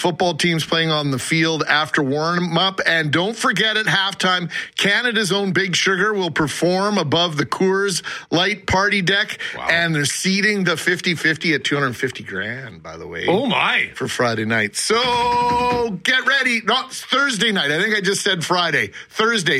football teams playing on the field after warm-up. And don't forget, at halftime, Canada's own Big Sugar will perform above the Coors Light party deck. Wow. And they're seating the 50-50 at $250,000, by the way. Oh, my. For Friday night. So get ready. Not Thursday night. I think I just said Friday. Thursday,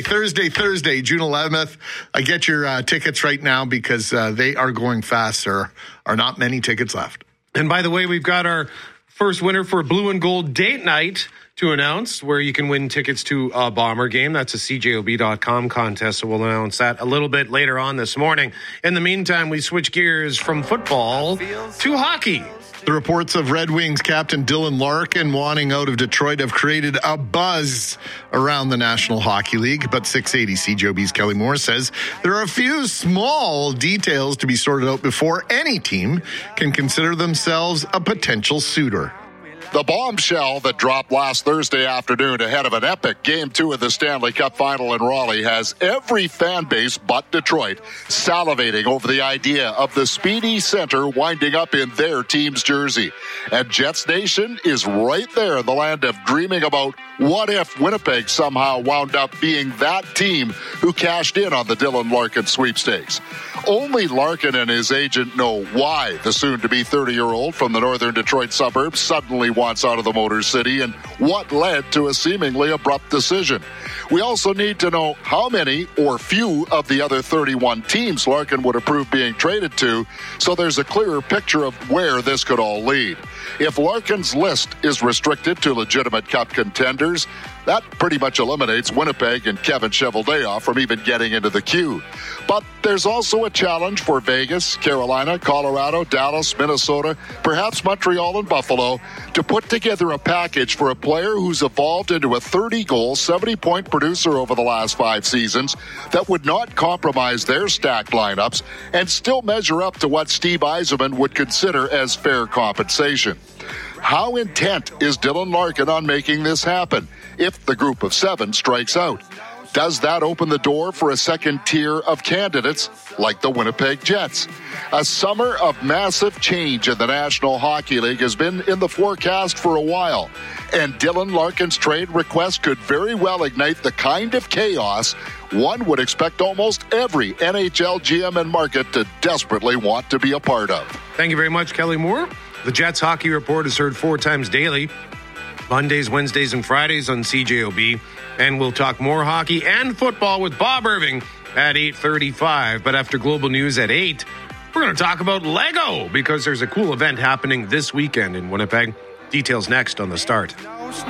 June 11th. I get your tickets right now because they are going fast. There are not many tickets left. And by the way, we've got our first winner for Blue and Gold Date Night to announce, where you can win tickets to a Bomber game. That's a CJOB.com contest, so we'll announce that a little bit later on this morning. In the meantime, we switch gears from football to hockey. The reports of Red Wings captain Dylan Larkin wanting out of Detroit have created a buzz around the National Hockey League. But 680 CJOB's Kelly Moore says there are a few small details to be sorted out before any team can consider themselves a potential suitor. The bombshell that dropped last Thursday afternoon ahead of an epic Game 2 of the Stanley Cup Final in Raleigh has every fan base but Detroit salivating over the idea of the speedy center winding up in their team's jersey. And Jets Nation is right there in the land of dreaming about what if Winnipeg somehow wound up being that team who cashed in on the Dylan Larkin sweepstakes. Only Larkin and his agent know why the soon-to-be 30-year-old from the northern Detroit suburbs suddenly wants out of the Motor City and what led to a seemingly abrupt decision. We also need to know how many or few of the other 31 teams Larkin would approve being traded to, so there's a clearer picture of where this could all lead. If Larkin's list is restricted to legitimate Cup contenders, that pretty much eliminates Winnipeg and Kevin Cheveldayoff from even getting into the queue. But there's also a challenge for Vegas, Carolina, Colorado, Dallas, Minnesota, perhaps Montreal and Buffalo to put together a package for a player who's evolved into a 30-goal, 70-point producer over the last 5 seasons that would not compromise their stacked lineups and still measure up to what Steve Yzerman would consider as fair compensation. How intent is Dylan Larkin on making this happen if the group of 7 strikes out? Does that open the door for a second tier of candidates like the Winnipeg Jets? A summer of massive change in the National Hockey League has been in the forecast for a while, and Dylan Larkin's trade request could very well ignite the kind of chaos one would expect almost every NHL GM and market to desperately want to be a part of. Thank you very much, Kelly Moore. The Jets Hockey Report is heard 4 times daily, Mondays, Wednesdays, and Fridays on CJOB. And we'll talk more hockey and football with Bob Irving at 8:35. But after Global News at 8, we're going to talk about Lego because there's a cool event happening this weekend in Winnipeg. Details next on The Start.